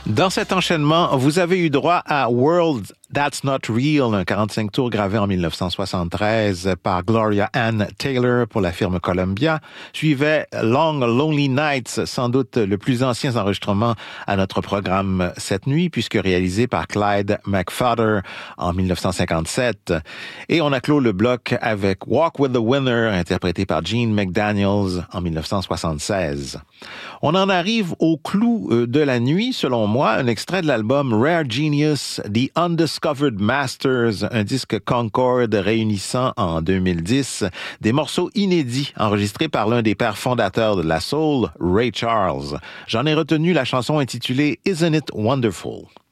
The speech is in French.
Dans cet enchaînement, vous avez eu droit à World That's Not Real, un 45 tours gravé en 1973 par Gloria Ann Taylor pour la firme Columbia. Suivait Long Lonely Nights, sans doute le plus ancien enregistrement à notre programme cette nuit, puisque réalisé par Clyde McFadder en 1957. Et on a clos le bloc avec Walk with the Winner, interprété par Gene McDaniels en 1976. On en arrive au clou de la nuit, selon moi, un extrait de l'album Rare Genius, The Undiscovered Masters, un disque Concord réunissant en 2010 des morceaux inédits enregistrés par l'un des pères fondateurs de la soul, Ray Charles. J'en ai retenu la chanson intitulée Isn't It Wonderful?